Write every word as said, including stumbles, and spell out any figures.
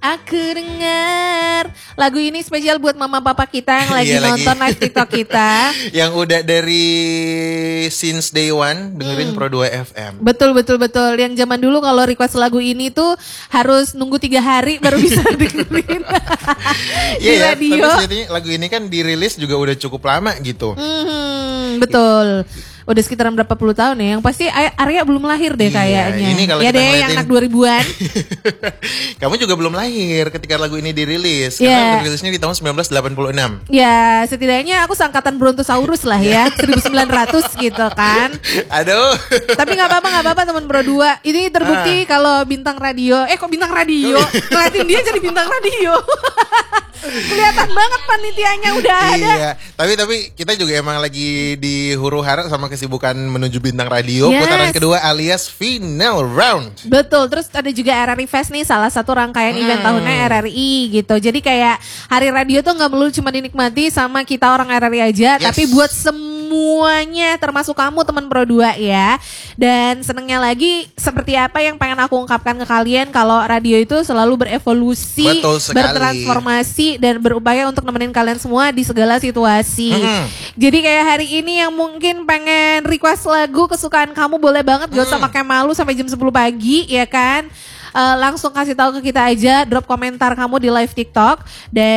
aku dengar. Lagu ini spesial buat mama papa kita yang lagi Iya, nonton lagi. live TikTok kita. Yang udah dari since day one dengerin Hmm. Pro dua F M. Betul betul betul. Yang zaman dulu kalau request lagu ini tuh harus nunggu tiga hari baru bisa dengerin di Iya ya, tapi radio. sejatinya lagu ini kan dirilis juga udah cukup lama gitu. Hmm, betul. Udah sekitaran berapa puluh tahun ya. Yang pasti Arya belum lahir deh Iya, kayaknya. ini kalau ya kita deh yang ngeliatin- anak dua ribuan. Kamu juga belum lahir ketika lagu ini dirilis. Iya. Karena rilisnya di tahun sembilan belas delapan puluh enam. Ya setidaknya aku seangkatan Brontosaurus lah ya. seribu sembilan ratus gitu kan. Aduh. Tapi gak apa-apa gak apa-apa teman Bro dua. Ini terbukti kalau bintang radio. Eh kok bintang radio? Ngeliatin dia jadi bintang radio. Kelihatan banget panitianya udah ada. Iya, tapi tapi kita juga emang lagi di huru hara sama kesibukan menuju bintang radio Yes. putaran kedua alias final round. Betul, terus ada juga R R I Fest nih, salah satu rangkaian Hmm. event tahunnya R R I gitu. Jadi kayak hari radio tuh gak melulu cuma dinikmati sama kita orang R R I aja, Yes. tapi buat semuanya termasuk kamu teman Pro dua ya. Dan senengnya lagi seperti apa yang pengen aku ungkapkan ke kalian kalau radio itu selalu berevolusi, Betul sekali. bertransformasi dan berupaya untuk nemenin kalian semua di segala situasi. Hmm. Jadi kayak hari ini yang mungkin pengen request lagu kesukaan kamu boleh banget, gak usah pakai malu sampai jam sepuluh pagi ya kan. Eh, langsung kasih tahu ke kita aja, drop komentar kamu di live TikTok dan